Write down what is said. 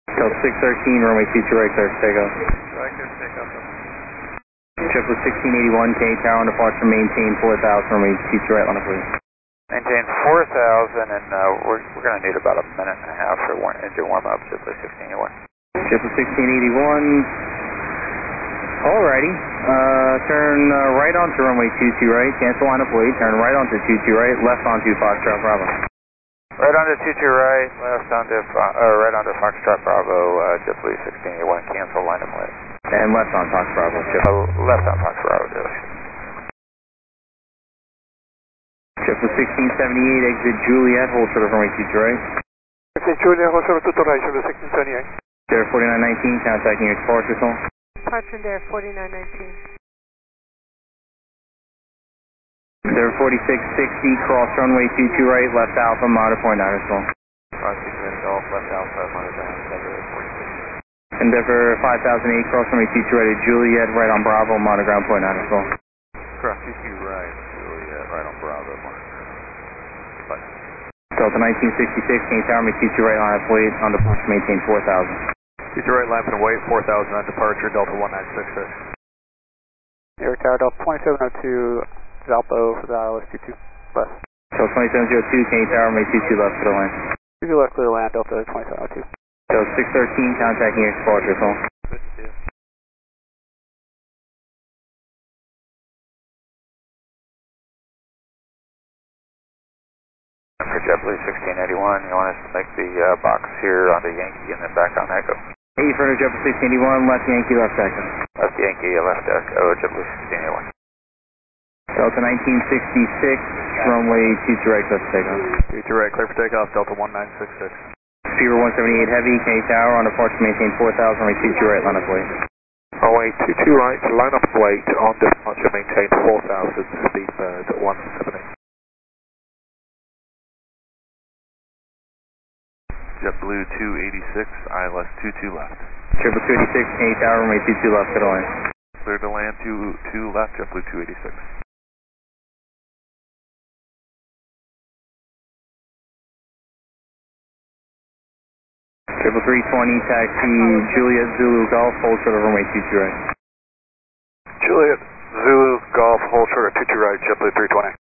Delta 613, runway 22 right, clear for takeoff. Right, clear for takeoff. Triple 1681, K Tower on departure, maintain 4000, runway 22 right, line up please. Maintain 4,000, and we're going to need about a minute and a half for engine warm-up, JetBlue 1681. Triple 1681. Alrighty. Turn right onto runway 22 right, cancel line of weight, turn right onto 22 right, left onto Foxtrot Bravo. Right onto 22 right, left onto, right onto Foxtrot Bravo, JetBlue 1681, cancel line of weight. And left on Fox Bravo. Left on Fox Bravo, yes. Triple 1678, exit Juliet, hold short of runway 22 right. Exit Juliet, hold short of tutto right, Triple 1678. Dare 4919, contacting your departure zone. Departure Dare 4919. Dare 4660, cross runway 22 right, left Alpha, monitor point 9 as well. Cross 2 Golf, left Alpha, monitor Endeavor 46. Endeavor 5008, cross runway 22 right at Juliet, right on Bravo, monitor ground point 9 as well. Cross 22 right, Juliet, right on Bravo, monitor. Delta 1966, King Tower, make 22 right line of weight, on departure, maintain 4000. 22 right, lamp and weight, 4,000 on departure, Delta 1966. Air Tower, Delta 2702, Valpo for the ILS 22 left. Delta 2702, King Tower, make 22 left for the line. 22 left, clear land, Delta 2702. Delta 613, contacting your departure zone. For JetBlue 1681, you want us to make the box here onto Yankee and then back on Echo. Hey, for JetBlue 1681, left Yankee, left Echo. Left Yankee, left Echo, JetBlue 1681. Delta 1966, runway 22 right, clear for takeoff. 22 right, clear for takeoff, Delta 1966. Fever 178 heavy, K Tower, on departure, maintain 4000, runway 22 right, line of weight. Runway 22 right, line up weight, on departure, maintain 4000, speed bird 178. JetBlue 286, ILS 22 left. Triple 286, K Tower, runway 22 left for the line. Clear to land 22 left, JetBlue 286. Triple 320, taxi Juliet Zulu Golf, hold short of runway 22 right. Juliet Zulu Golf, hold short of 22 right, JetBlue 320.